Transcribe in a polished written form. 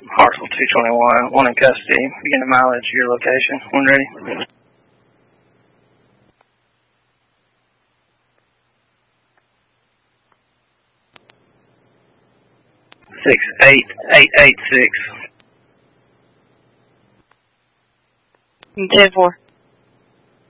Hartsville 221, one in custody. Begin the mileage, your location. When ready. 68886. 10-4.